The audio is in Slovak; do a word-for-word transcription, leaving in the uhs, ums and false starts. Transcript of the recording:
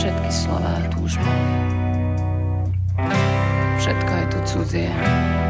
všetky slová tu už boli. Všetko je tu cudzie.